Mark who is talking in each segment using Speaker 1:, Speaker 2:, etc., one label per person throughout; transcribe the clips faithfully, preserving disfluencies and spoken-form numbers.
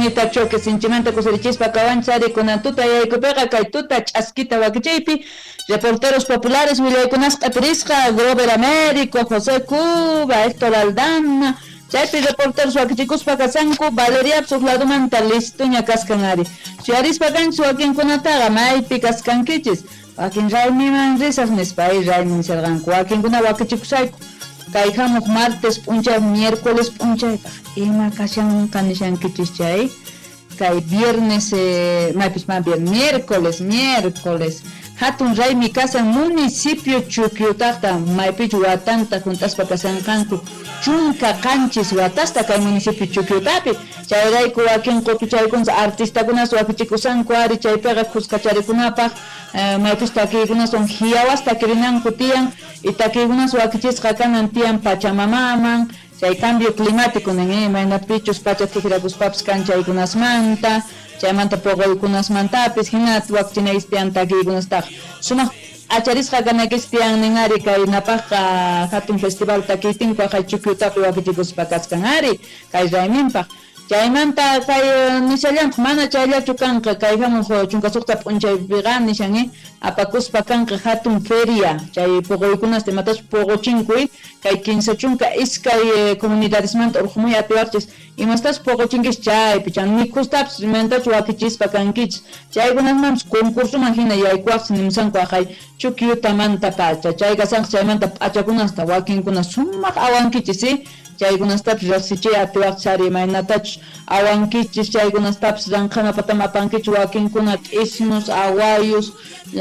Speaker 1: Juanita Choque sinchimanta kusarichispa kawanchari kunan tuta yaykupiqa kay tuta ch'askita wakichaypi reporteros populares willaykunas q'apirisqa Grover Américo, José Cuba, Héctor Aldana chaypi reporteros wakichikuspa kasanku Valeria suq ladumanta listuña kaskanari suyarispa kanchis wakinkunataqa maypi kaskankichis wakin raymiman risaq nispa ay raymin sirqanku wakinkuna wakichikusayku kay hamuq martes p'unchay miércoles p'unchay ima kashan kanishankichis chay kay viernes eh, maypis ma bien miércoles miércoles hatun raymi kasan municipio Chuquiotaqta maypich watanta juntaspa kasanqanku chunka qanchis watasta kay municipio Chuquiotapi chayrayku wakin qopichaykunsa artistakunas wakichikusanku ari chaypiqa kuskacharikunapaq eh, maypis takiykunas son hiyawas takirinanku tiyan y takiykunas wakichisqa kanan tiyan Pachamamaman chay cambio climático nin imaynapichus pacha tikirakuspapas kan chaykunasmanta chaymanta puquykunasmantapis hinat wakchinayis tiyan takiykunastaq sumaq acharisqa kanakis tiyan nin ari kay napaqqa hatun festival takiytinku kay Chuquiutapi wakichikuspa kaskan ari kay rayminpaq chaymanta kay nishallanqa mana chayllachu kanqa kay hamuq chunkasuqta p'unchaypiqa nishan apakuspa kanqa hatun feria chay puquykunas matash puquchinkuy kay quince chunka iskay eh, comunidadesmanta urqumuy atiwarchis imastas puquchinkis chaypi chan mikustapas imantachu wakichispa kankichis chaykunasmanpas concursuman hina yaykuwaqsi nimsanku kay Chuquiutamanta pacha chay kasanqa chaymanta p'achakunasta wakinkuna sumaq awankichis si chaykunastapas riqsichay atiwaqchis ari imaynatachus awankichis chaykunastapas ranqana patama apankichis wakinkuna q'ismus awayus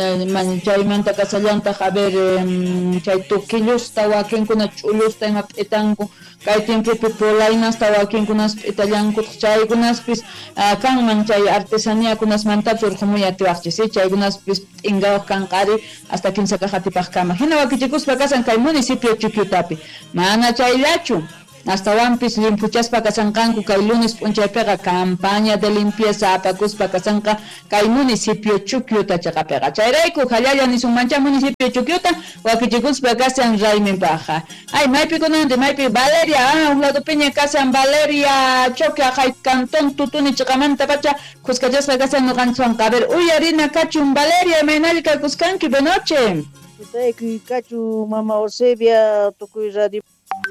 Speaker 1: chaymanta kasallanta a ver um, chay tuqillusta wakinkuna ch'ullusta ima p'itanku kay tiempopi polaynasta wakinkunas p'itallanku chaykunaspis uh, kanman chay artesaniakunasmantapas urqumuy atiwaqchis si chaykunaspis t'ingawaq kanqari hasta quince qatipaq kama hina wakichikuspa kasan kay municipio Chuquiutapi mana chayllachu hasta wampis limpuchaspa kasanqanku kay lunes p'unchaypiqa campaña de limpieza apakuspa kasanqa kay municipio Chuquiuta chaqapiqa chayrayku hallalla nisunmancha municipio Chuquiuta wakichikuspa kasan rayminpaqa ay maypi kunanti maypi Valeria ah un lado piña kasan Valeria Choque kay cantón tutuni chiqamanta pacha kuskachaspa kasan nuqanchikwanqa a ver uyarina kachun Valeria imaynalli kay kuskanki benoche
Speaker 2: Kutayki kachu mama Eusebia tukuy radio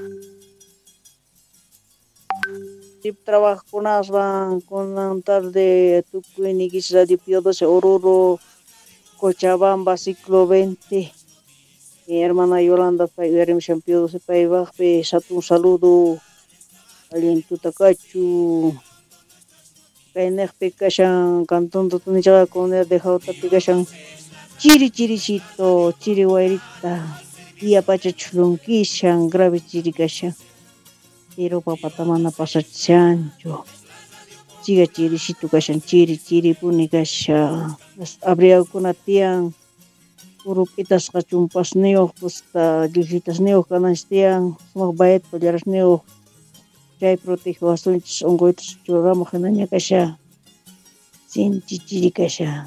Speaker 2: trabajo con asban con tarde tukuy nigis radio Pío doce Oruro Cochabamba ciclo veinte mi hermana Yolanda Payuarim Pío doce Paybajpe un saludo aliento takachu Kainejpe kashan cantón tutunichaga con el dejado tapikashan chiri chirichito chiri guairita y apacha chulunquishan grave chiri kashan pero papata mana pasa chancho chiga chiri shitu kashan chiri chiri puni kasha habría kuna tian urupitas kachumpas neo kusta digitas neo kanas tian sumak bayat pajaras neo chay protejo asunchis ongoitos churama hananya kasha sin chichiri kasha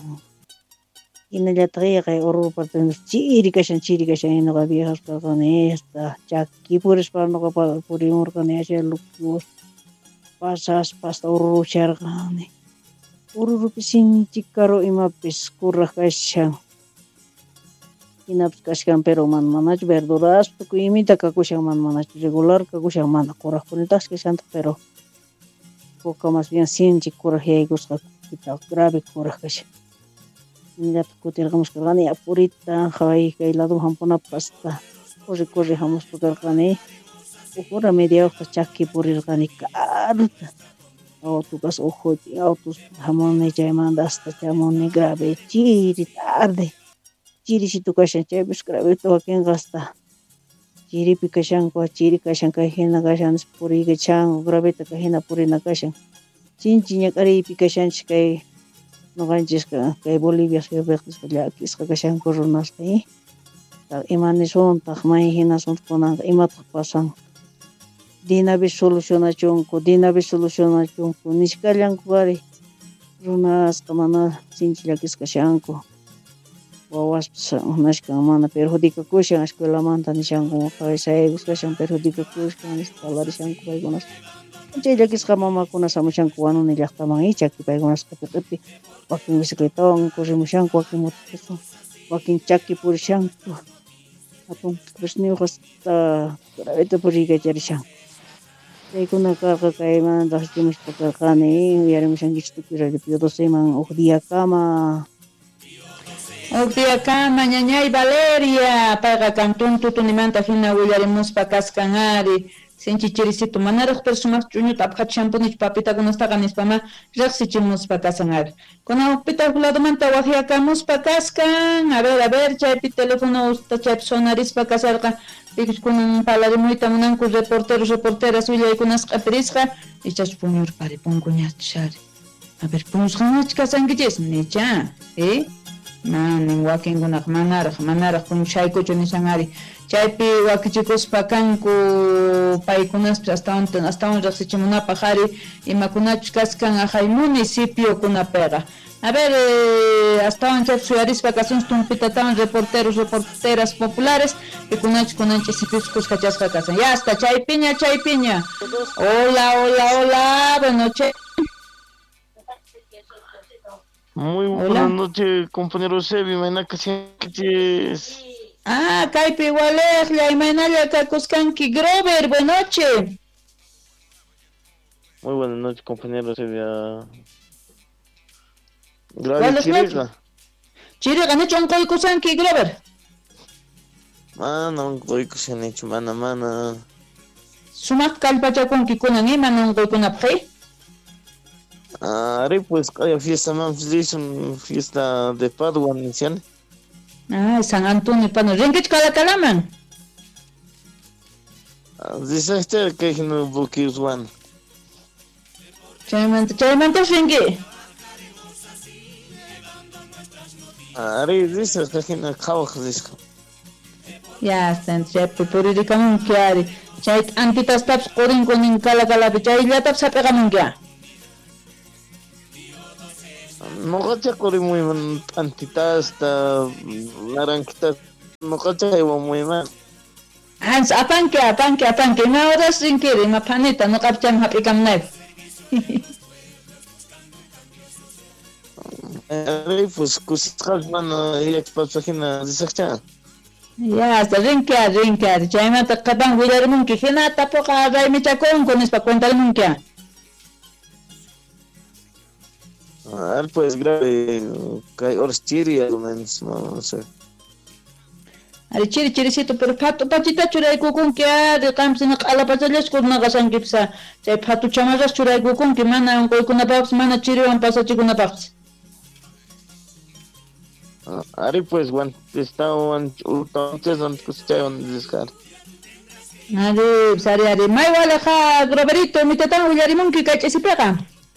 Speaker 2: inallataqay Oruro parte chiri kashan chiri kashan inaqa viejas kaqani esta chaki puris para noqa purimurqani asha lukos pasas pasta Oruro charqani Oruropi sinchi karo imapis kurraq kashan hinapis kashkan pero mana manachu verduras tukuy imita kakushan mana manachu regular kakushan mana kurraqpunitas kashanta pero poco más bien sinchi kurraq yaykusqa grave kurraq kashan mira kutirqamus karqani apurita hay kay lado hampuna pasta corre corre hamos karqani ukura media hora chaki purirqani karuta autos ojo autos hamone chaymanta hasta chamone grave chiri tarde chiri shitu kashan chaypis grave toquen hasta chiripi kashanku chiri kashan kay hina kashan puriga chan grave ta hina purina kashan chinchi ñak'aripi kashanchik kay nuqanchis kay Bolivia suyupiktis llakisqa kashanku runasqa imanisuntaq may hinasunkunqa imataq pasan dinapi solucionachunku dinapi solucionachunku nishkallanku kari runasqa mana sinchi llakis kashanku wawas unashka mana perjudicakushan escuelamanta nishanku cabezaykus kashan perjudicakushkan nispa parlarishanku paykunas chay llakisqa mamakuna samushanku wanuni llaqtaman ichaki paykunasqa kutupi wakin bicicletawan corrimushanku wakin mototasun wakin chaki purishanku hatun Crisniyuq hasta gravita puriykacharishanku chaykuna karqa kaymanta hach'imishpa karqani uyarimushankichik tukuy radio doceman uk diyakama.
Speaker 1: Uk diyakama ñañay Valeria payqa Cantón Tutunimanta hina willarimuspa kasqanari sinchichirisito manaraq personas ch'uñuta apqachishampunichu papitakunastaqa nispama riqsichimuspa kasanari kunan ukpita huk ladumanta waqyakamuspa kaskan a ver a ver chaypi teléfono usta chaypi sonarispa kasarqa pikus kunan parlarimuyta munanku reporteros reporteras willaykunasqa pirisqa ichachu puñurpari punkuñachishari a ver puñusqanachu kasankichis nicha eh manin wakinkunaq manaraq manaraq puñushaykuchu nishanari chaypi wakichikuspa kanku paykunaspi astawan astawan riqsichimunapaq ari imakunachu kaskan aqhay municipiokunapiqa a ver eh, astawan chaypi suyarispa kasunchik tumpitatawan reporteros reporteras populares pikunachu kunanchik sipiskusqa chasqa kasan ya hasta chaypiña chaypiña hola hola hola buenas noches.
Speaker 3: Muy buenas noches, compañero Sebi, mañana que sientes.
Speaker 1: Ah, kaypi waleqlla imaynalla kakuskanki Grover, buenas noches.
Speaker 3: Muy buenas noches, compañero Sebi. Gracias, Chiriga.
Speaker 1: Chiriga, ¿no chonqoykusanki Grover?
Speaker 3: Mana, unqoykusanich, mana, mana.
Speaker 1: Sumaq kallpachakunki kunan imana unqoykunapaqi?
Speaker 3: Ah, pues hay fiesta más feliz, una fiesta de Padua, ¿no?
Speaker 1: Ah, San Antonio Pano. ¿Ringich Calacalaman?
Speaker 3: Ah, dice este que no buquis one.
Speaker 1: Chaymanta, chaymanta ringi.
Speaker 3: Ah, dice que no kawak dice.
Speaker 1: Ya, está entre puriricamun kiari. Chay antitas taps qorin konin Calacalapi. Chay ya taps apegamun kia.
Speaker 3: No cacha corre muy antitas, está naranjitas, no cacha iba muy mal.
Speaker 1: Hans, apanque, apanque, apanque. Me ahora sin querer, me panita, no capcham happy cam knife.
Speaker 3: Ari, pues, cosas man, y expulsajina, dice que
Speaker 1: ya, hasta rinquea, rinquea. Chaymanta kapan wilarimun ki hina tapoqa raymechakun con espa cuentalmun kia.
Speaker 3: Ah, pues grave, que horas chiri, menos, no sé.
Speaker 1: Ari chiri chirisito, pero pato pachita churaykukun kia, de kamsina q'alapachallach kurnaqa chay patu chamarras churaykukun ki mana unquykunapapas, mana chiriwan pasachikunapapas.
Speaker 3: Ari, pues, bueno, estaban, entonces, antes de descar.
Speaker 1: Ari, sari, ari, may wala ka, Groverito, mitatang willarimun ki kachisipiqa.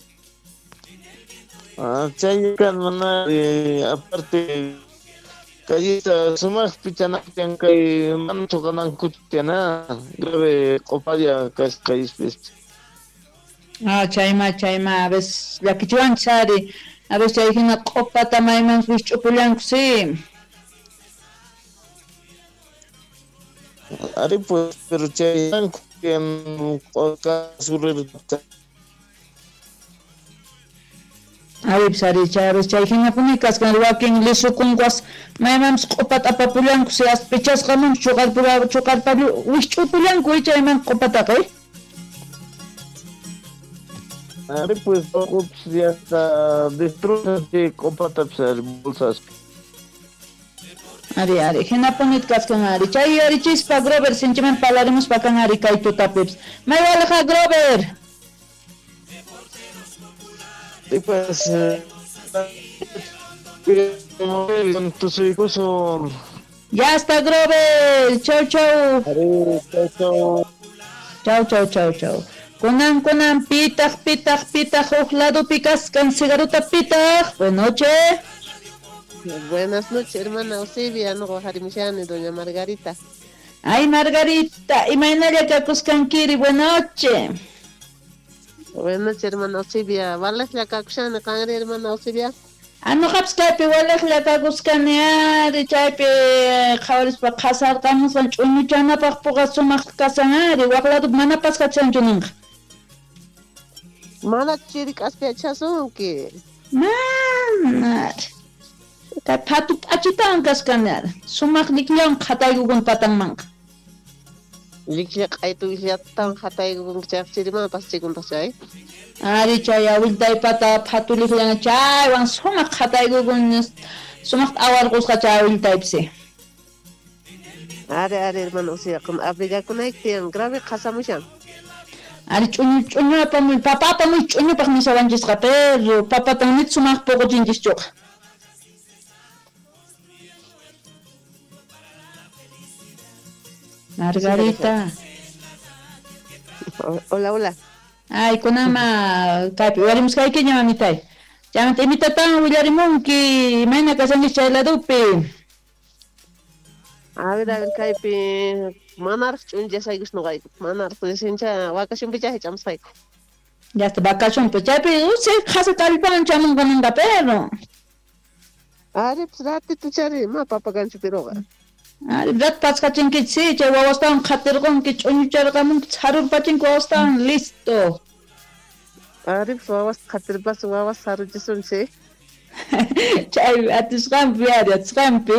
Speaker 3: Ah, chayakan mana eh, aparte kayita sumak pichanapian kay mancho kanan kutiana grave copadia kas kayspes.
Speaker 1: Ah, chayma, chayma, a veces la kichuan sari, a veces hay una copa tamayman wichupulanku sí.
Speaker 3: Ari pues pero chayan que oka surrir.
Speaker 1: Ari sari chavez chayhina punicas kan wakin lisukunwas maymams qopat apapulanku si aspichasqaman chuqarpura chuqarpalu wichupulanku chayman qopataqi.
Speaker 3: Ari pues ocups ya está destrozas de copatapsar bolsas.
Speaker 1: Ari ari hina punicas kan ari chay ari chispa Grover sinchiman palaremos pa kan ari kay tutapips. May wala ka Grover.
Speaker 3: Y pues, con tus hijos o...
Speaker 1: Ya está Grover, chau chau.
Speaker 3: Chao, chao.
Speaker 1: Chau chau chau chau. Kunan kunan pitaq pitaq pitaq huk lado picas kan cigaruta pitaq. Buenas noches.
Speaker 4: Buenas noches, hermana Osibia, no Jarimishani, doña Margarita.
Speaker 1: Ay Margarita, imaynalla kakuskankiri, buenas noches.
Speaker 4: Buenas noches, hermana Osibia. ¿Vales la cacuchana, cangre, hermana Osibia?
Speaker 1: Anuqaps kaypi waliqlla kakusqani ari chaypi qhawarispa qhasarqamusqan ch'uñuchanapaq puqa sumaq kasan ari waqlatu mana paskachanchu ninqa.
Speaker 4: Mana chiri k'aspiachasunki.
Speaker 1: Mana. Kay phatu p'achitawan kasqani ari sumaq liqllawan qhataykukun patanmanqa.
Speaker 4: Liqlla q'aytullatan qhataykukun chayqa paschaykuntaq chay.
Speaker 1: Ari chay awiltaypata phatu liqllan chaywan sumaq qhataykukun sumaq awarqusqa chay awiltaypisi.
Speaker 4: Ari ari hermano usiyaqun abrigakunayki tiyan grave qasamushan.
Speaker 1: Ari ch'uñu ch'uñu apamuy papa apamuy ch'uñupaq nisawanchisqa pero papatan nit sumaq puquchinchischuqa. Margarita.
Speaker 4: Hola, hola.
Speaker 1: Ay, kunama kaypi warimusqaykiña mamitay. Chaymanta imitatan willarimunki mayna kasanchis chay ladupi.
Speaker 4: A ver, a ver, kaypi manarq ch'unchasaykus nuqayku. Manarq pudisincha vacacionpichaje ch'amusqayku.
Speaker 1: Ya está vacación, pues chaypi usi qhasa kallpan chamunqaninqa pero.
Speaker 4: Ari, pues ratito chari, ma papakanchu piroqa.
Speaker 1: Ari, rat paskachinki si, chay wawastawan qhatirqunki ch'uñucharqamunki charurpachinki wawastawan listo.
Speaker 4: Ari, pues wawas qhatirpasu wawas saruchisunchi.
Speaker 1: Chay atisqanpi ari, atisqanpi.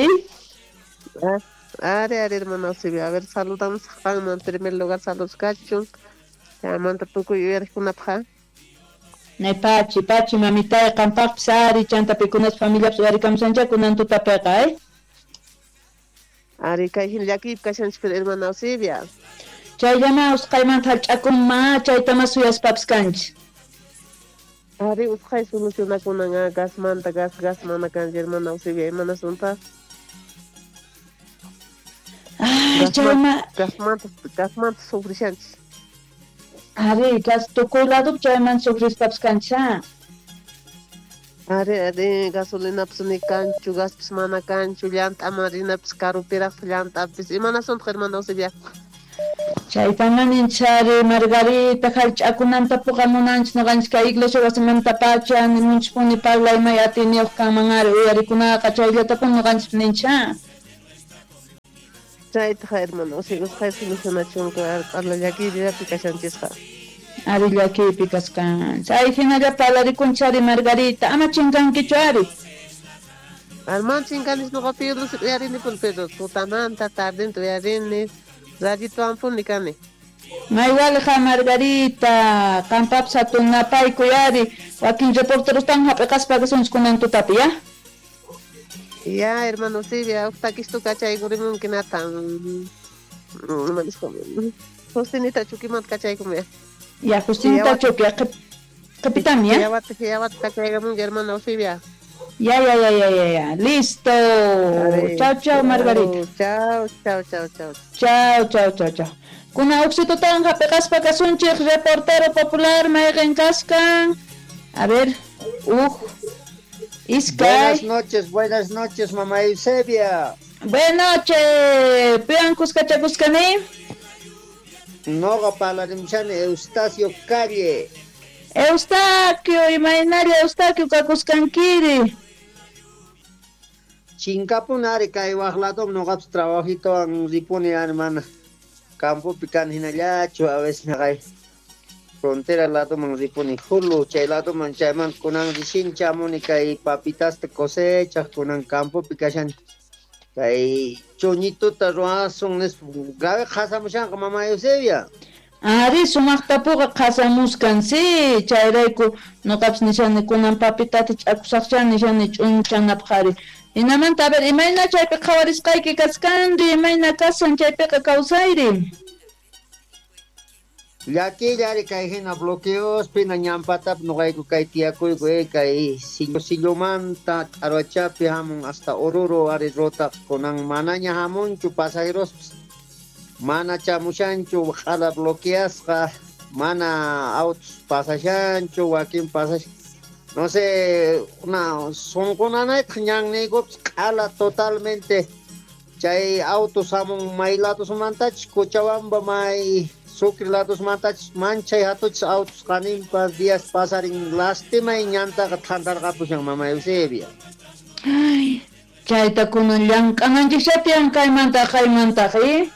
Speaker 4: Ari, ari, hermano Silvia, a ver, saludamos en primer lugar, saludos kachun. Chamanta tukuy uyariqkunapaq.
Speaker 1: Nay pachi, pachi mamitay qampaqpis ari chantapikunas familiapas uyarikamsancha kunan tutapiqa, ay.
Speaker 4: Ari, kay hin llakiypi kashanchik hermano Silvia.
Speaker 1: Chayllama usqaymanta hallch'akunma chaytama suyaspapas kanchis.
Speaker 4: Ari, usqay solucionakunan gasmanta, gas, gas mana kanchi hermano Silvia, mana sunta.
Speaker 1: Ay, chayma...
Speaker 4: Gasmanta, gasmanta sufrishanchis.
Speaker 1: Ari, gas tukuy ladu chayman sufrispapas kanchis, ha?
Speaker 4: Ari, ari, gasolinapas ni kanchu, gaspis mana kanchu, llanta amarinapas karupiraq llantapis, imana sunta hermano Silvia.
Speaker 1: Chaytamaninchis ari Margarita hallch'akunanta puqa munanchis nuqanchis kay iglesia wasimanta pacha nimunchispuni pagla imay atiniyuq kanman ari uyarikunaqa chayllatapuqa nuqanchis ninchis, ha?
Speaker 4: Chayta hermano Silvia, usqay solucionachunku arla llakiyllapi kashanchisqa.
Speaker 1: Ari llakiypi kasqanchis. Ay, hinalla parlarikunchis ari Margarita, ama chinkankichu ari.
Speaker 4: Alman chinkanis nuqapi luz uyarinipun, pero tutamanta, tardinta uyarini, rayito ampuni kani.
Speaker 1: Maywalqa Margarita, qampapas hatunapaykuy ari, wakin reporterostawan hap'iqaspa kasunchis kunan tutapi, ya?
Speaker 4: Ya, hermano Silvia, uqtakistu kachaykurimunki natan. Justinita chukimanta kachaykumaya.
Speaker 1: Ya, Justinita chuki, capitán, ya?
Speaker 4: Hiyawata, hiyawata kachaykamunki hermano Silvia.
Speaker 1: Ya, ya, ya, ya, ya, ya, listo. Chao, chao, Margarita.
Speaker 4: Chao, chao, chao, chao.
Speaker 1: Chao, chao, chao, chao. Kuna uksitutan hap'iqaspa kasunchik reportero popular mayqin kaskan. A ver, uh.
Speaker 5: Buenas noches, buenas noches, mamá Eusebia.
Speaker 1: Buenas noches, Piancus Cachacuskani.
Speaker 5: Noga Palarimchani, Eustacio Calle.
Speaker 1: Eustaquio, imaginaria Eustaquio Cacuscanquiri.
Speaker 5: Chincapunari, Caiwaglato, Nogaps trabajito en Ripuni, hermana. Campo pican hinallacho, a veces me cae. Frontera lado man ripuni hulu, chay lado man chayman kunan rishin chamuni kay papitas te cosecha, kunan campo pikashan. Kay choñituta ruasun nes grave qasamushan mamá Eusebia.
Speaker 1: Ari sumaqtapuqa qasamuskan si chayrayku nuqapas nishani kunan papitata ch'akusaqchani nishani ch'unchanapaq ari. Hinamanta a ver imayna chaypi qhawarisqayki kaskanri, imayna kasan chaypiqa kawsayri.
Speaker 5: Yaki yari kay hina bloqueos pina ñampatap nuqayku kay tiyakuyku kay sillo sillomanta arochapi hamun hasta Oruro ari rota kunan manaña hamunchu pasajeros mana chamushanchu qhala bloqueasqa mana autos pasashanchu wakin pasas no sé una son kunanayta ñanniykupis qhala totalmente chay autos hamun maylatos mantach Cochabamba may Sucre lados matas manchay hatuch autos kanimpas días pasarin lastima y ñanta tantarqa pushan mama Eusebia.
Speaker 1: Ay, chayta kunan llank'ananchikllatian kaymanta kaymantaqa,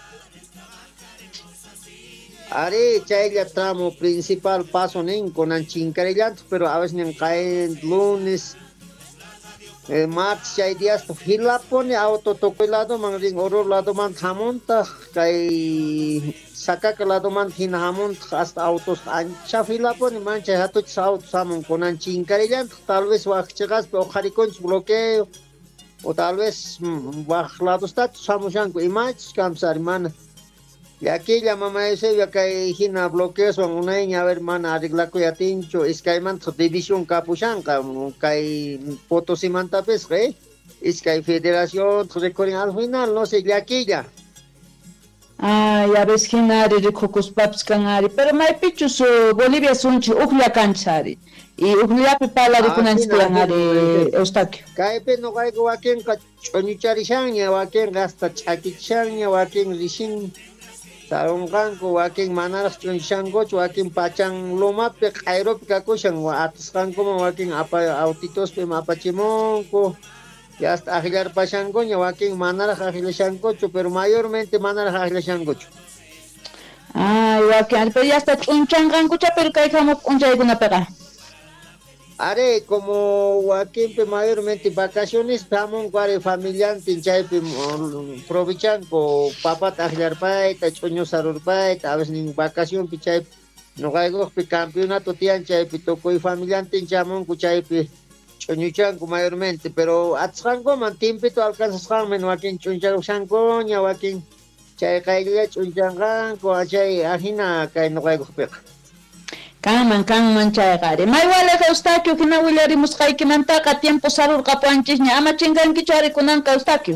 Speaker 5: Are chaylla tramo principal paso nin conan chincarillanto, pero a veces nin caen lunes, eh, martes chay días hila pone auto toco lado man ring oro lado man hamonta kay saca que lado man hina hamonta hasta autos ancha fila pone man chay hatu auto samon conan chincarillanto, tal vez waqchigas pero jaricon bloqueo o tal vez waq lado está samushanko imach kamsar man. Y aquí la mamá Eusebia que hina bloqueos son una niña a ver mana arregla ya tincho es que hay manto división capushanca que hay fotos y mantapes que es que hay federación recorren al final no sé de aquí ya.
Speaker 1: Ay, a veces hinari rikukus paps kanari, pero mai pichus Bolivia sunchi uklia kanchari. Y uklia pipala rikunanchiklanari Eustaquio.
Speaker 5: Kaipe no kai ko waken ka chonichari shanya waken gasta chakichanya waken rishin Sarongkanko waking manaras chunsango waking pachang lumape kairo pikaku siyang atas kanko waking apa autitos pe mapachimonko ya hasta agilar pasangko nya waking manaras agilasangko pero mayormente manaras agilasangko.
Speaker 1: Ay, waking pero ya hasta chunsanganko pero kay kamo unchay kuna peka.
Speaker 5: Are como Joaquín pe mayormente vacaciones pamon cuare familiar tinchay pe aprovechan ko papa tajlar pai ta choño sarur pai a veces ni vacación pichay no gaigo pe campeonato tian chay pe toko y familiar tinchamon kuchay pe choñuchan ko mayormente pero atsrango man tiempo to alcanzas men Joaquín chunchang sangko nya Joaquín chay kaila chunchangan ko chay ajina kay no gaigo pe
Speaker 1: Kaman kaman chayqari. Maywala Eustaquio hina willarimus qaykimantaqa tiempo sarur qapuanchisña ama chinganki charikunanqa Eustaquio.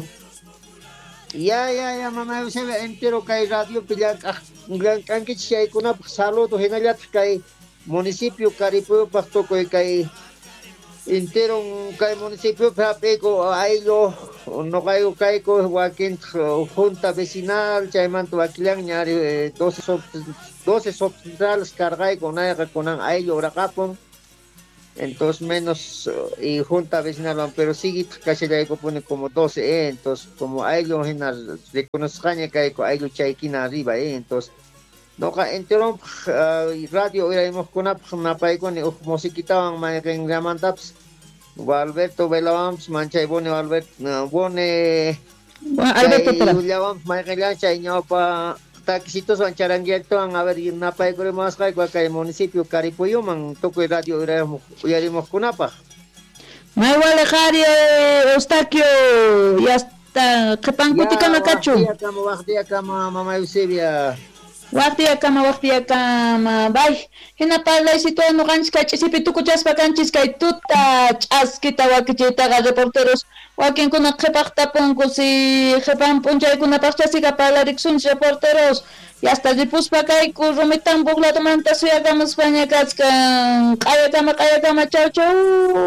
Speaker 5: Ya ya ya mamá Eusebia entero kay radio pillan kanki chaykunapaq saludo hinallataq kay municipio Caripuyo paqtoko kay entero kay municipio paqpiko aylo no kayo kayko Joaquín junta vecinal chaymanto wakilan ñari doce doce subcentrales cargay con ay con ay oraqapon entonces menos y junta vecinal pero sigue casi le pone como doce eh, entonces como ay lo general reconozcaña que hay lo chaykina arriba eh, entonces no ka entero uh, radio iremos con una pay con musiquitawan mayen ramantaps Alberto Belawams manchay bone Albert bone
Speaker 1: Alberto
Speaker 5: Belawams mayen chay ñawpa taquisitos van charangueto van a ver na pay ko mas kay kay municipio Caripuyo man toko radio iremos iremos kunapa.
Speaker 1: May wala kari Eustaquio ya está kepankuti kama kachu.
Speaker 5: Ya kama wakti kama mama Eusebia.
Speaker 1: Wakti kama wakti kama bay hina pala sito no kanch kay sipi tuku chas pa kanchis kay tuta chas kita wakichita ga reporteros wakin kuna kepakta pongo si kepan punchay kuna pakcha si kapala riksun reporteros y hasta dipus pa kay ku rumitan bugla tomanta suya kama España kachkan kaya kama kaya kama chau chau